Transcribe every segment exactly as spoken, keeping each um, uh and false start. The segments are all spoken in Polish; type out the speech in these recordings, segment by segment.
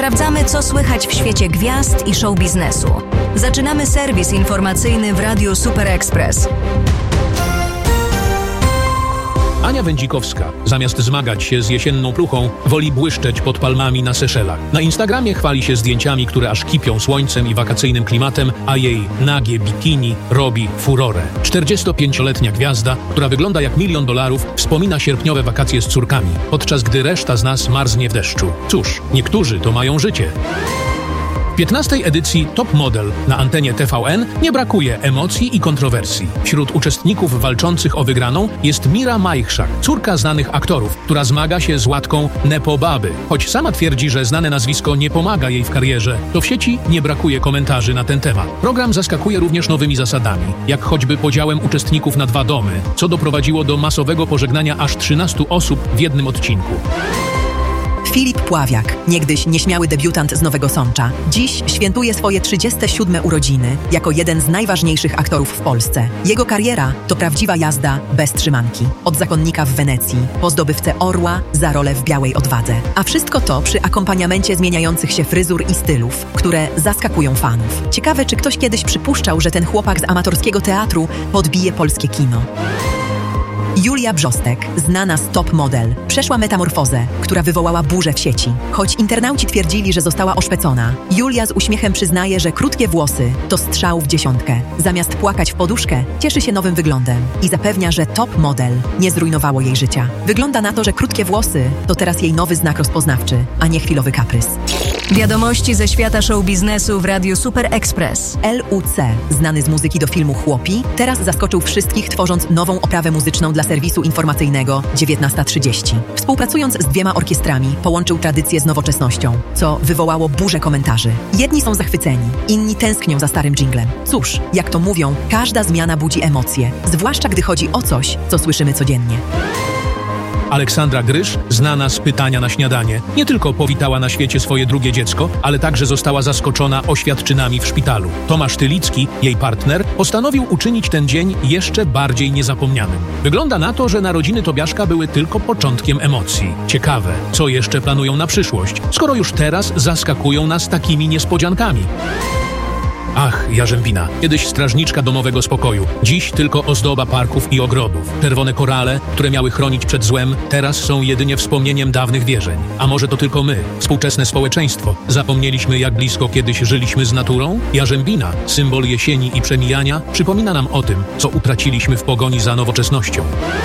Sprawdzamy, co słychać w świecie gwiazd i show biznesu. Zaczynamy serwis informacyjny w Radiu Super Express. Ania Wędzikowska, zamiast zmagać się z jesienną pluchą, woli błyszczeć pod palmami na Seszelach. Na Instagramie chwali się zdjęciami, które aż kipią słońcem i wakacyjnym klimatem, a jej nagie bikini robi furorę. czterdziestopięcioletnia gwiazda, która wygląda jak milion dolarów, wspomina sierpniowe wakacje z córkami, podczas gdy reszta z nas marznie w deszczu. Cóż, niektórzy to mają życie. W piętnastej edycji Top Model na antenie T V N nie brakuje emocji i kontrowersji. Wśród uczestników walczących o wygraną jest Mira Majchrzak, córka znanych aktorów, która zmaga się z łatką nepo baby. Choć sama twierdzi, że znane nazwisko nie pomaga jej w karierze, to w sieci nie brakuje komentarzy na ten temat. Program zaskakuje również nowymi zasadami, jak choćby podziałem uczestników na dwa domy, co doprowadziło do masowego pożegnania aż trzynastu osób w jednym odcinku. Filip Pławiak, niegdyś nieśmiały debiutant z Nowego Sącza, dziś świętuje swoje trzydzieste siódme urodziny jako jeden z najważniejszych aktorów w Polsce. Jego kariera to prawdziwa jazda bez trzymanki. Od zakonnika w Wenecji, po zdobywcę Orła za rolę w Białej Odwadze. A wszystko to przy akompaniamencie zmieniających się fryzur i stylów, które zaskakują fanów. Ciekawe, czy ktoś kiedyś przypuszczał, że ten chłopak z amatorskiego teatru podbije polskie kino. Julia Brzostek, znana z Top Model, przeszła metamorfozę, która wywołała burzę w sieci. Choć internauci twierdzili, że została oszpecona, Julia z uśmiechem przyznaje, że krótkie włosy to strzał w dziesiątkę. Zamiast płakać w poduszkę, cieszy się nowym wyglądem i zapewnia, że Top Model nie zrujnowało jej życia. Wygląda na to, że krótkie włosy to teraz jej nowy znak rozpoznawczy, a nie chwilowy kaprys. Wiadomości ze świata show biznesu w Radiu Super Express. L U C, znany z muzyki do filmu Chłopi, teraz zaskoczył wszystkich, tworząc nową oprawę muzyczną dla serwisu informacyjnego dziewiętnasta trzydzieści. Współpracując z dwiema orkiestrami, połączył tradycję z nowoczesnością, co wywołało burzę komentarzy. Jedni są zachwyceni, inni tęsknią za starym dżinglem. Cóż, jak to mówią, każda zmiana budzi emocje, zwłaszcza gdy chodzi o coś, co słyszymy codziennie. Aleksandra Grysz, znana z Pytania na śniadanie, nie tylko powitała na świecie swoje drugie dziecko, ale także została zaskoczona oświadczynami w szpitalu. Tomasz Tylicki, jej partner, postanowił uczynić ten dzień jeszcze bardziej niezapomnianym. Wygląda na to, że narodziny Tobiaszka były tylko początkiem emocji. Ciekawe, co jeszcze planują na przyszłość, skoro już teraz zaskakują nas takimi niespodziankami. Ach, Jarzębina, kiedyś strażniczka domowego spokoju, dziś tylko ozdoba parków i ogrodów. Czerwone korale, które miały chronić przed złem, teraz są jedynie wspomnieniem dawnych wierzeń. A może to tylko my, współczesne społeczeństwo, zapomnieliśmy, jak blisko kiedyś żyliśmy z naturą? Jarzębina, symbol jesieni i przemijania, przypomina nam o tym, co utraciliśmy w pogoni za nowoczesnością.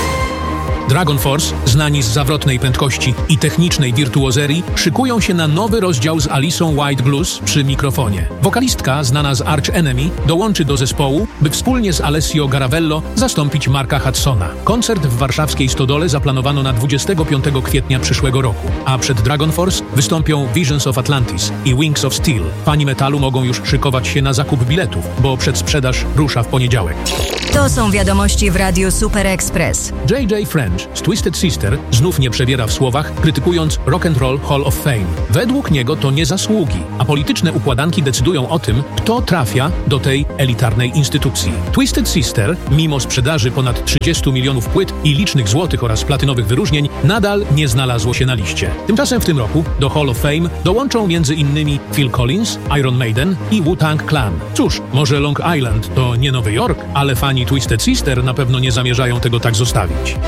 Dragon Force, znani z zawrotnej prędkości i technicznej wirtuozerii, szykują się na nowy rozdział z Alisą White Blues przy mikrofonie. Wokalistka, znana z Arch Enemy, dołączy do zespołu, by wspólnie z Alessio Garavello zastąpić Marka Hudsona. Koncert w warszawskiej Stodole zaplanowano na dwudziestego piątego kwietnia przyszłego roku, a przed Dragon Force wystąpią Visions of Atlantis i Wings of Steel. Fani metalu mogą już szykować się na zakup biletów, bo przedsprzedaż rusza w poniedziałek. To są wiadomości w Radiu Super Express. J J French z Twisted Sister znów nie przebiera w słowach, krytykując Rock and Roll Hall of Fame. Według niego to nie zasługi, a polityczne układanki decydują o tym, kto trafia do tej elitarnej instytucji. Twisted Sister, mimo sprzedaży ponad trzydziestu milionów płyt i licznych złotych oraz platynowych wyróżnień, nadal nie znalazło się na liście. Tymczasem w tym roku do Hall of Fame dołączą między innymi Phil Collins, Iron Maiden i Wu-Tang Clan. Cóż, może Long Island to nie Nowy Jork, ale fani Twisted Sister na pewno nie zamierzają tego tak zostawić.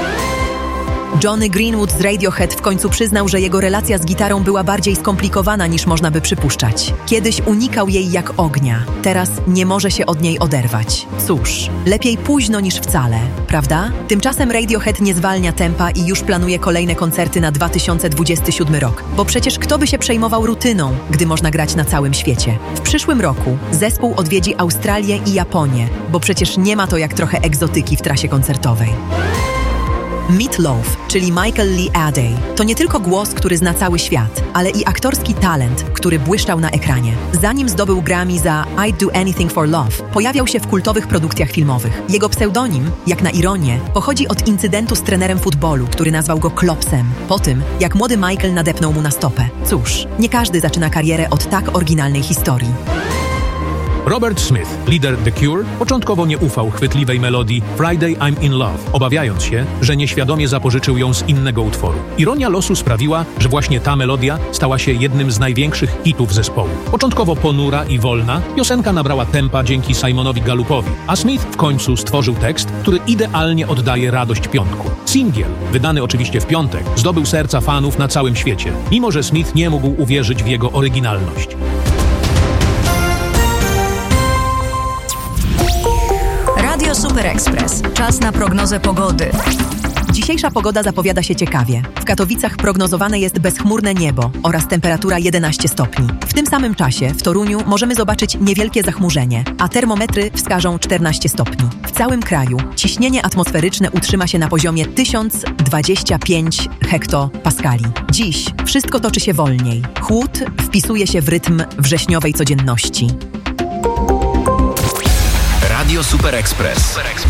Johnny Greenwood z Radiohead w końcu przyznał, że jego relacja z gitarą była bardziej skomplikowana niż można by przypuszczać. Kiedyś unikał jej jak ognia, teraz nie może się od niej oderwać. Cóż, lepiej późno niż wcale, prawda? Tymczasem Radiohead nie zwalnia tempa i już planuje kolejne koncerty na dwa tysiące dwudziesty siódmy rok, bo przecież kto by się przejmował rutyną, gdy można grać na całym świecie? W przyszłym roku zespół odwiedzi Australię i Japonię, bo przecież nie ma to jak trochę egzotyki w trasie koncertowej. Meat Loaf, czyli Michael Lee Adey, to nie tylko głos, który zna cały świat, ale i aktorski talent, który błyszczał na ekranie. Zanim zdobył Grammy za I'd Do Anything for Love, pojawiał się w kultowych produkcjach filmowych. Jego pseudonim, jak na ironię, pochodzi od incydentu z trenerem futbolu, który nazwał go Klopsem, po tym, jak młody Michael nadepnął mu na stopę. Cóż, nie każdy zaczyna karierę od tak oryginalnej historii. Robert Smith, lider The Cure, początkowo nie ufał chwytliwej melodii Friday I'm in Love, obawiając się, że nieświadomie zapożyczył ją z innego utworu. Ironia losu sprawiła, że właśnie ta melodia stała się jednym z największych hitów zespołu. Początkowo ponura i wolna, piosenka nabrała tempa dzięki Simonowi Gallupowi, a Smith w końcu stworzył tekst, który idealnie oddaje radość piątku. Singiel, wydany oczywiście w piątek, zdobył serca fanów na całym świecie, mimo że Smith nie mógł uwierzyć w jego oryginalność. Radio Super Express. Czas na prognozę pogody. Dzisiejsza pogoda zapowiada się ciekawie. W Katowicach prognozowane jest bezchmurne niebo oraz temperatura jedenaście stopni. W tym samym czasie w Toruniu możemy zobaczyć niewielkie zachmurzenie, a termometry wskażą czternaście stopni. W całym kraju ciśnienie atmosferyczne utrzyma się na poziomie tysiąc dwadzieścia pięć hektopaskali. Dziś wszystko toczy się wolniej. Chłód wpisuje się w rytm wrześniowej codzienności. Radio Super Express.